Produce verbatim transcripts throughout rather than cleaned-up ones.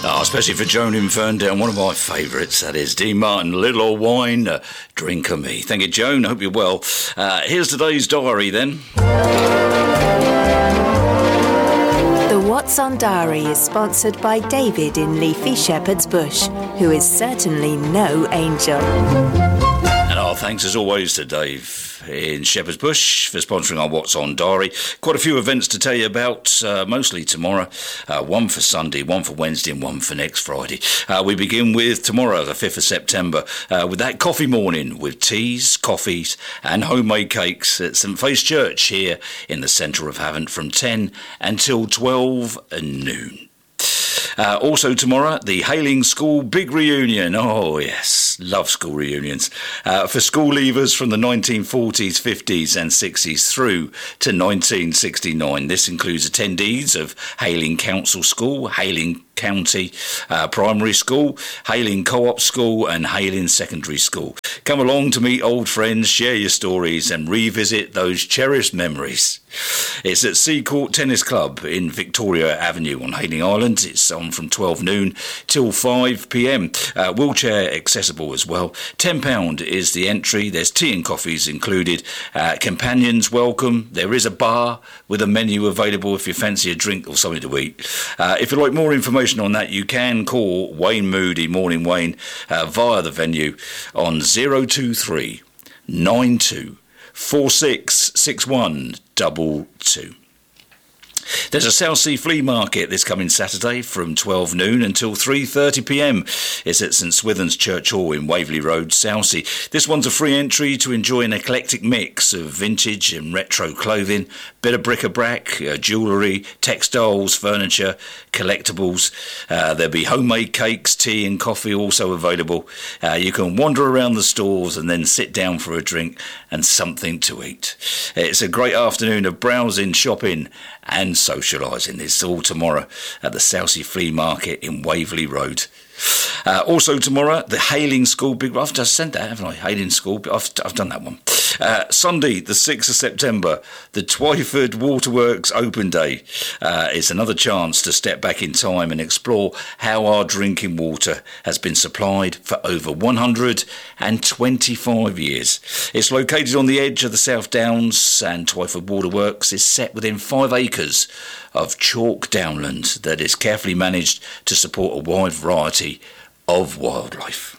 Oh, especially for Joan in Ferndale, one of my favourites, that is Dean Martin, Little Old Wine, uh, Drink of Me. Thank you, Joan. Hope you're well. Uh, here's today's diary, then. The What's On Diary is sponsored by David in leafy Shepherd's Bush, who is certainly no angel. And our thanks, as always, to Dave in Shepherd's Bush for sponsoring our What's On Diary. Quite a few events to tell you about, uh, mostly tomorrow. Uh, one for Sunday, one for Wednesday, and one for next Friday. Uh, we begin with tomorrow, the fifth of September, uh, with that coffee morning with teas, coffees, and homemade cakes at St Faith's Church here in the centre of Havant from ten until twelve noon. Uh, also tomorrow, the Hayling School Big Reunion. Oh, yes, love school reunions. Uh, for school leavers from the nineteen forties, fifties and sixties through to nineteen sixty-nine. This includes attendees of Hayling Council School, Hayling County uh, Primary School, Hayling Co-op School and Hayling Secondary School. Come along to meet old friends, share your stories and revisit those cherished memories. It's at Seacourt Tennis Club in Victoria Avenue on Hayling Island. It's on from twelve noon till five p m. Uh, wheelchair accessible as well. ten pounds is the entry. There's tea and coffees included. Uh, companions welcome. There is a bar with a menu available if you fancy a drink or something to eat. Uh, if you'd like more information on that, you can call Wayne Moody, Morning Wayne, uh, via the venue on zero two three nine two four six six one two two. There's a Southsea Flea Market this coming Saturday from twelve noon until three thirty p m. It's at St Swithin's Church Hall in Waverley Road, Southsea. This one's a free entry to enjoy an eclectic mix of vintage and retro clothing, bit of bric-a-brac, uh, jewellery, textiles, furniture, collectibles. Uh, there'll be homemade cakes, tea and coffee also available. Uh, you can wander around the stores and then sit down for a drink and something to eat. It's a great afternoon of browsing, shopping and socialising. It's all tomorrow at the Southsea Flea Market in Waverley Road. Uh, also tomorrow, the Hayling School Big... I've just sent that, haven't I? Hayling School. I've, I've done that one. Uh, Sunday, the sixth of September, the Twyford Waterworks Open Day. Uh, it's another chance to step back in time and explore how our drinking water has been supplied for over one hundred twenty-five years. It's located on the edge of the South Downs, and Twyford Waterworks is set within five acres of chalk downland that is carefully managed to support a wide variety of wildlife.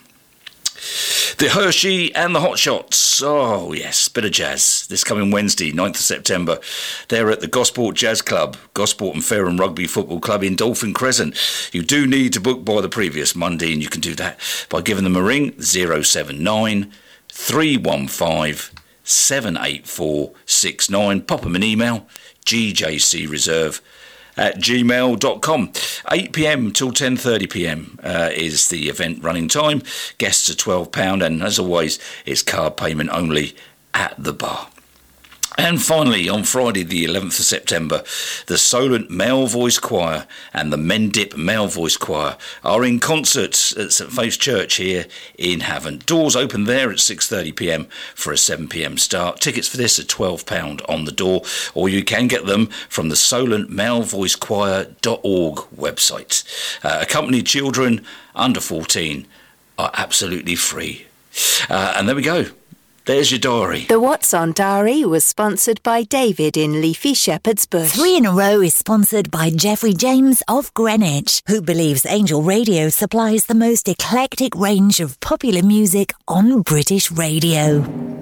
The Hershey and the Hot Shots. Oh, yes, bit of jazz. This coming Wednesday, ninth of September. They're at the Gosport Jazz Club, Gosport and Fareham Rugby Football Club in Dolphin Crescent. You do need to book by the previous Monday, and you can do that by giving them a ring, zero seven nine three one five seven eight four six nine. Pop them an email, g j c reserve at gmail dot com. eight p m till ten thirty p m uh, is the event running time. Guests are twelve pounds, and as always, it's card payment only at the bar. And finally, on Friday the eleventh of September, the Solent Male Voice Choir and the Mendip Male Voice Choir are in concert at St Faith's Church here in Havant. Doors open there at six thirty p m for a seven p m start. Tickets for this are twelve pounds on the door, or you can get them from the solent male voice choir dot org website. Uh, accompanied children under fourteen are absolutely free. Uh, and there we go. There's your diary. The What's On Diary was sponsored by David in leafy Shepherd's Bush. Three in a Row is sponsored by Jeffrey James of Greenwich, who believes Angel Radio supplies the most eclectic range of popular music on British radio.